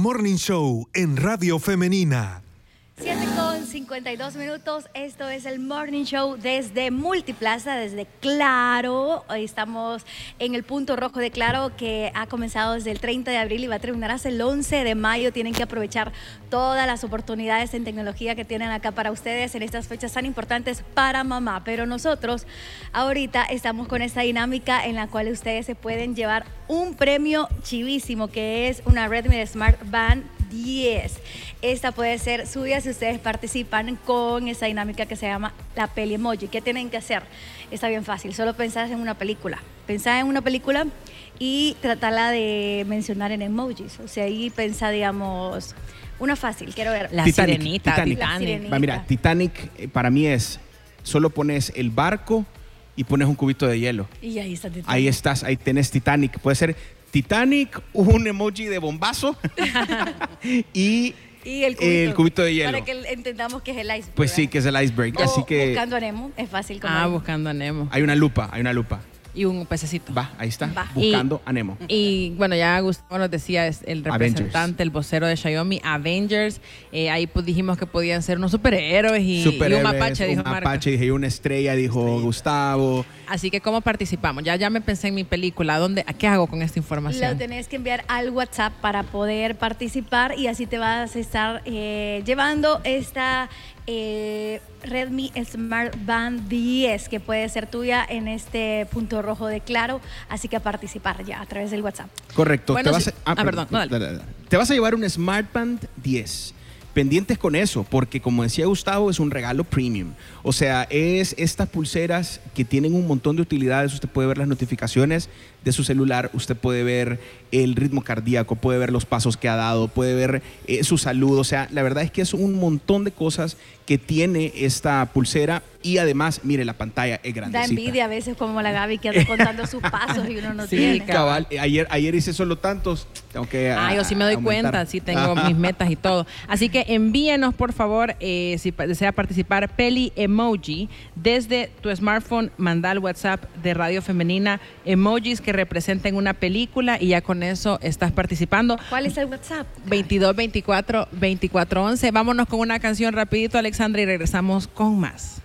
Morning Show en Radio Femenina. 7:52. Esto es el Morning Show desde Multiplaza, desde Claro. Hoy estamos en el punto rojo de Claro, que ha comenzado desde el 30 de abril y va a terminar hasta el 11 de mayo. Tienen que aprovechar todas las oportunidades en tecnología que tienen acá para ustedes en estas fechas tan importantes para mamá. Pero nosotros ahorita estamos con esta dinámica en la cual ustedes se pueden llevar un premio chivísimo, que es una Redmi Smart Band 10. Esta puede ser suya si ustedes participan con esa dinámica que se llama la peli emoji. ¿Qué tienen que hacer? Está bien fácil, solo pensar en una película. Pensar en una película y tratarla de mencionar en emojis. O sea, ahí pensar, digamos, una fácil, quiero ver. La Titanic, sirenita. Titanic. La sirenita. Va, mira, Titanic para mí es, solo pones el barco y pones un cubito de hielo. Y ahí está Titanic. Ahí estás, ahí tenés Titanic. Puede ser Titanic, un emoji de bombazo y el cubito de hielo. Para que entendamos que es el iceberg. Pues sí, que es el iceberg. O así que buscando a Nemo, es fácil. Buscando a Nemo. hay una lupa, hay una lupa. Y un pececito. Va, ahí está, Va. buscando a Nemo. Y bueno, ya Gustavo nos decía, es el representante, el vocero de Xiaomi, Avengers. Ahí pues dijimos que podían ser unos superhéroes y un mapache, dijo Marco. Un mapache, dije, y una estrella, dijo Gustavo. Así que, ¿cómo participamos? Ya me pensé en mi película. ¿A qué hago con esta información? Lo tenés que enviar al WhatsApp para poder participar y así te vas a estar llevando esta Redmi Smart Band 10, que puede ser tuya en este punto rojo de Claro. Así que a participar ya a través del WhatsApp. Correcto. Bueno, Perdón. no, dale. Dale. Te vas a llevar un Smart Band 10. Pendientes con eso, porque como decía Gustavo, es un regalo premium. O sea, es estas pulseras que tienen un montón de utilidades. Usted puede ver las notificaciones de su celular, usted puede ver el ritmo cardíaco, puede ver los pasos que ha dado, puede ver su salud. O sea, la verdad es que es un montón de cosas que tiene esta pulsera y además, mire, la pantalla es grandecita. Da envidia a veces como la Gaby que anda contando sus pasos y uno no Sí, tiene. Cabal, ayer hice solo tantos, tengo que Yo sí me doy aumentar. cuenta, sí tengo mis metas y todo. Así que envíenos, por favor, si desea participar, peli emoji. Desde tu smartphone, manda al WhatsApp de Radio Femenina emojis que representen una película y ya con eso estás participando. ¿Cuál es el WhatsApp? 22 24 24 11. Vámonos con una canción rapidito, Alexandra, y regresamos con más.